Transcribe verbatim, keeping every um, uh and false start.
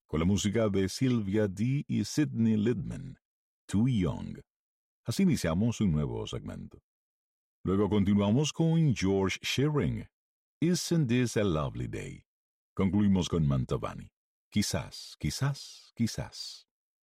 con la música de Sylvia D. y Sidney Lidman, Too Young. Así iniciamos un nuevo segmento. Luego continuamos con George Shearing, Isn't This a Lovely Day? Concluimos con Mantovani, Quizás, quizás, quizás.